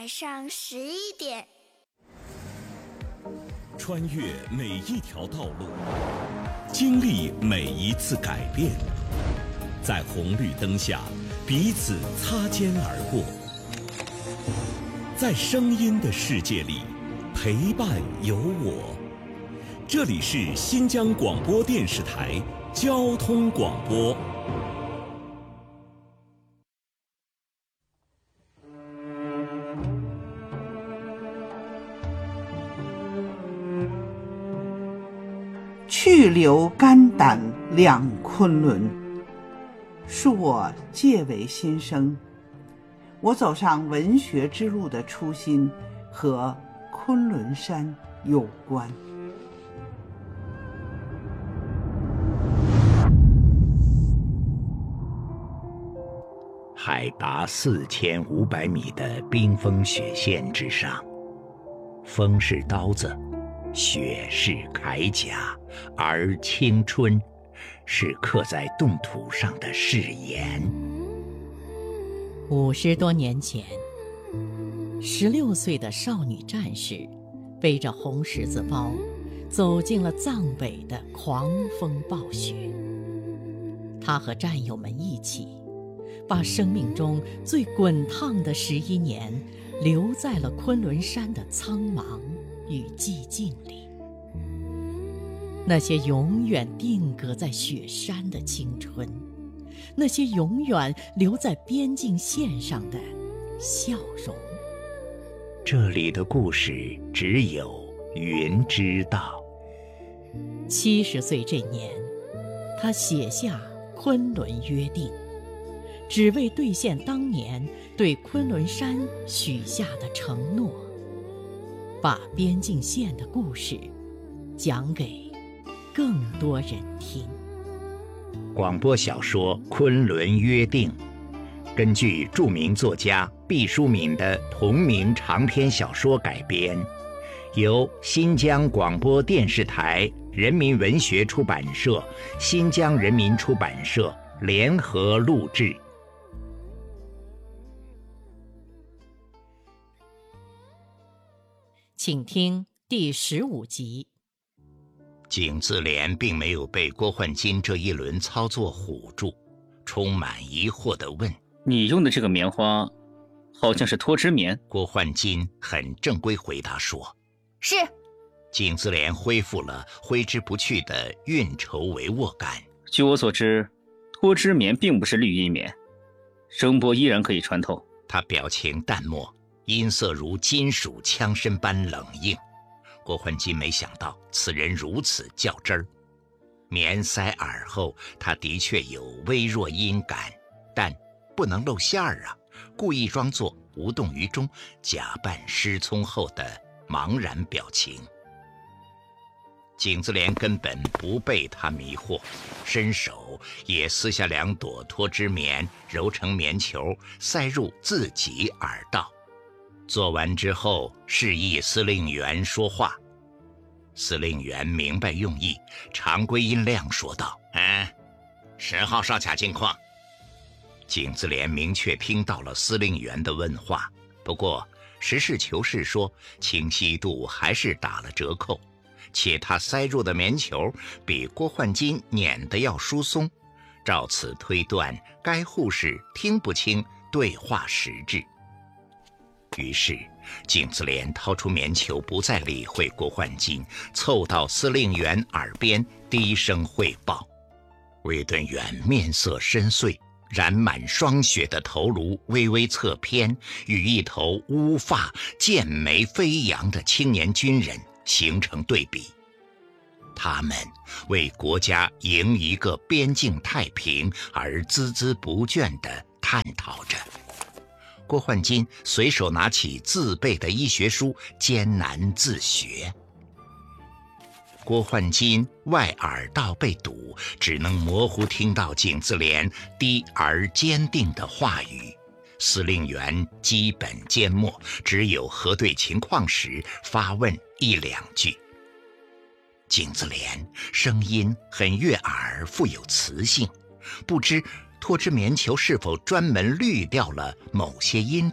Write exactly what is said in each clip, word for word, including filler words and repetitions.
晚上十一点。 穿越每一条道路，经历每一次改变，在红绿灯下彼此擦肩而过，在声音的世界里陪伴有我。这里是新疆广播电视台交通广播。 去留肝胆两昆仑，恕我借为新生。我走上文学之路的初心和昆仑山有关。 海拔四千五百米的冰封雪线之上，风是刀子，雪是铠甲，而青春是刻在冻土上的誓言。 五十多年前，十六岁的少女战士背着红十字包，走进了藏北的狂风暴雪。她和战友们一起，把生命中最滚烫的十一年留在了昆仑山的苍茫与寂静里。那些永远定格在雪山的青春，那些永远留在边境线上的笑容。 这里的故事只有云知道。 七十岁这年，他写下《昆仑约定》，只为兑现当年对昆仑山许下的承诺，把边境线的故事讲给更多人听。 广播小说《昆仑约定》根据著名作家毕淑敏的同名长篇小说改编，由新疆广播电视台人民文学出版社、新疆人民出版社联合录制。 请听第十五集。 景自怜并没有被郭焕金这一轮操作唬住，充满疑惑地问： 你用的这个棉花好像是脱脂棉。 郭焕金很正规回答说： 是。 景自怜恢复了挥之不去的运筹帷幄感。 据我所知，脱脂棉并不是绿茵棉，声波依然可以穿透。 他表情淡漠，音色如金属枪声般冷硬。郭焕金没想到此人如此较真儿。棉塞耳后，他的确有微弱音感，但不能露馅儿啊，故意装作无动于衷，假扮失聪后的茫然表情。景自怜根本不被他迷惑，伸手也撕下两朵脱脂棉，揉成棉球，塞入自己耳道。做完之后，示意司令员说话。司令员明白用意，常规音量说道：嗯，十号哨卡近况。景自怜明确听到了司令员的问话，不过实事求是说，清晰度还是打了折扣，且他塞入的棉球比郭焕金捻的要疏松，照此推断，该护士听不清对话实质。于是景自怜掏出棉球，不再理会郭焕金，凑到司令员耳边低声汇报。卫顿员面色深邃，染满霜雪的头颅微微侧偏，与一头乌发剑眉飞扬的青年军人形成对比。他们为国家赢一个边境太平而孜孜不倦地探讨着。郭焕金随手拿起自备的医学书，艰难自学。郭焕金外耳道被堵，只能模糊听到景自怜低而坚定的话语。司令员基本缄默，只有核对情况时发问一两句。景自怜声音很悦耳，富有磁性，不知脱脂棉球是否专门滤掉了某些音质，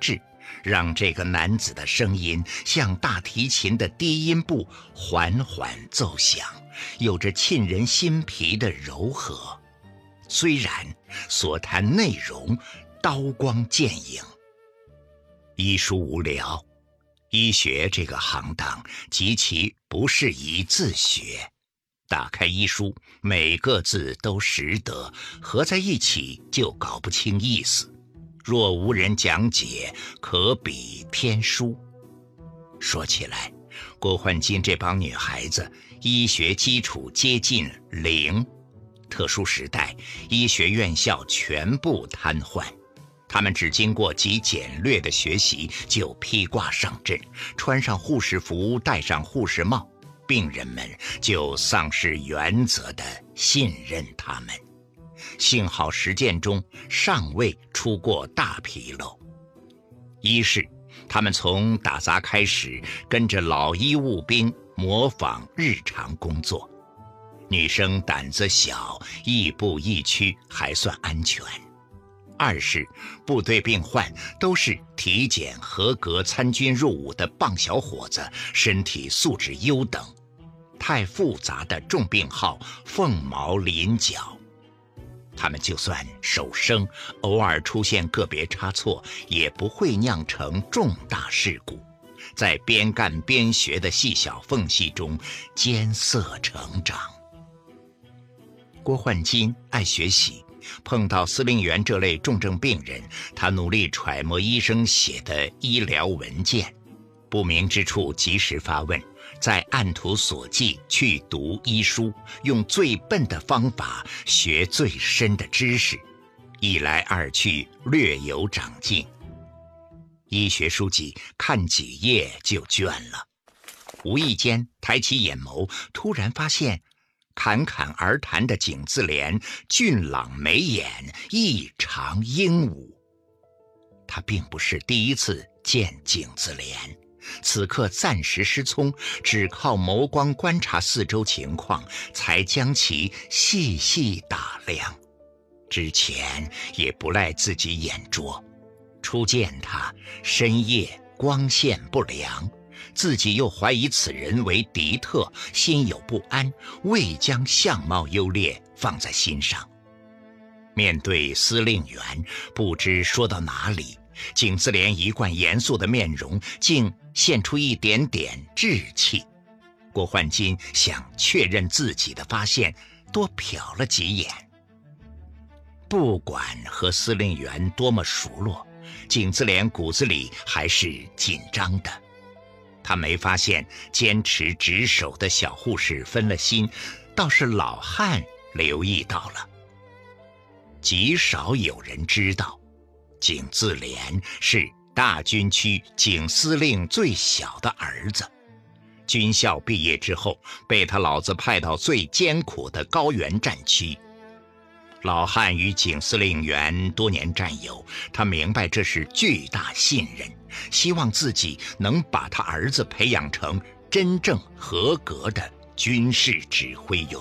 让这个男子的声音像大提琴的低音部缓缓奏响，有着沁人心脾的柔和。虽然所谈内容刀光剑影。医书无聊，医学这个行当极其不适宜自学。打开医书，每个字都识得，合在一起就搞不清意思。若无人讲解，可比天书。说起来，郭焕金这帮女孩子医学基础接近零，特殊时代医学院校全部瘫痪，他们只经过极简略的学习就披挂上阵，穿上护士服，戴上护士帽，病人们就丧失原则地信任他们。幸好实践中尚未出过大纰漏。一是他们从打杂开始，跟着老医务兵模仿日常工作。女生胆子小，亦步亦趋，还算安全。二是部队病患都是体检合格参军入伍的棒小伙子，身体素质优等，太复杂的重病号凤毛麟角。他们就算手生，偶尔出现个别差错，也不会酿成重大事故，在边干边学的细小缝隙中艰涩成长。郭焕金爱学习，碰到司令员这类重症病人，他努力揣摩医生写的医疗文件，不明之处及时发问，再按图索骥去读医书，用最笨的方法学最深的知识，一来二去略有长进。医学书籍看几页就倦了，无意间抬起眼眸，突然发现侃侃而谈的景自怜俊朗眉眼，异常英武。他并不是第一次见景自怜，此刻暂时失聪，只靠眸光观察四周情况，才将其细细打量。之前也不赖自己眼拙，初见他深夜光线不良，自己又怀疑此人为敌特，心有不安，未将相貌优劣放在心上。面对司令员，不知说到哪里，景自怜一贯严肃的面容竟现出一点点稚气。郭焕金想确认自己的发现，多瞟了几眼。不管和司令员多么熟络，景自怜骨子里还是紧张的。他没发现坚持值守的小护士分了心，倒是老汉留意到了。极少有人知道，景自怜是大军区景司令最小的儿子。军校毕业之后，被他老子派到最艰苦的高原战区。老汉与景司令员多年战友，他明白这是巨大信任，希望自己能把他儿子培养成真正合格的军事指挥员。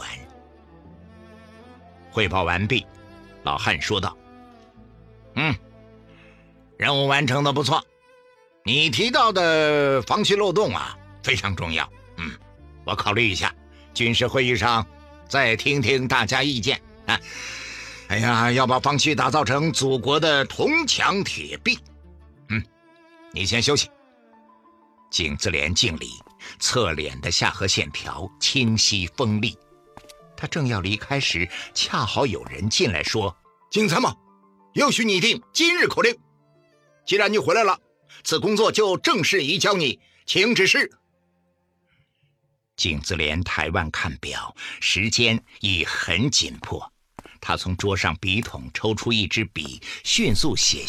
汇报完毕，老汉说道：嗯，任务完成的不错，你提到的防区漏洞啊非常重要。嗯，我考虑一下，军事会议上再听听大家意见啊。哎呀，要把防区打造成祖国的铜墙铁壁。嗯，你先休息。景自怜敬礼，侧脸的下颌线条清晰锋利。他正要离开时，恰好有人进来说：景参谋，有需拟定今日口令。既然你回来了，此工作就正式移交你，请指示。景自怜抬腕看表，时间已很紧迫。他从桌上笔筒抽出一支笔，迅速写